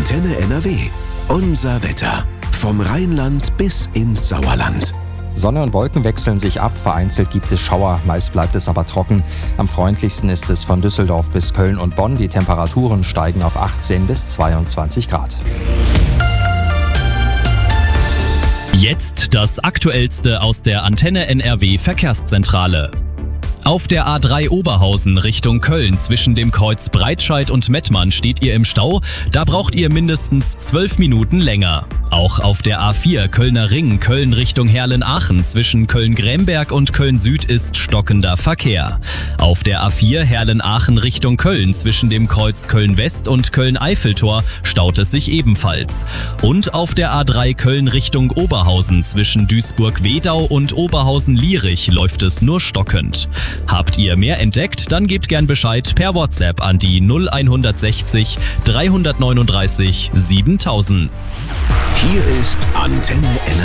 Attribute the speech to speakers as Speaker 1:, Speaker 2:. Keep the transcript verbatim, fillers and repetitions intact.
Speaker 1: Antenne N R W. Unser Wetter. Vom Rheinland bis ins Sauerland.
Speaker 2: Sonne und Wolken wechseln sich ab, vereinzelt gibt es Schauer, meist bleibt es aber trocken. Am freundlichsten ist es von Düsseldorf bis Köln und Bonn. Die Temperaturen steigen auf achtzehn bis zweiundzwanzig Grad.
Speaker 3: Jetzt das Aktuellste aus der Antenne N R W Verkehrszentrale. Auf der A drei Oberhausen Richtung Köln zwischen dem Kreuz Breitscheid und Mettmann steht ihr im Stau. Da braucht ihr mindestens zwölf Minuten länger. Auch auf der A vier Kölner Ring Köln Richtung Herlen-Aachen zwischen Köln-Gremberg und Köln-Süd ist stockender Verkehr. Auf der A vier Herlen-Aachen Richtung Köln zwischen dem Kreuz Köln-West und Köln-Eiffeltor staut es sich ebenfalls. Und auf der A drei Köln Richtung Oberhausen zwischen Duisburg-Wedau und Oberhausen-Lierich läuft es nur stockend. Habt ihr mehr entdeckt, dann gebt gern Bescheid per WhatsApp an die null sechzig, dreihundertneununddreißig, siebentausend.
Speaker 1: Hier ist Antenne N R W.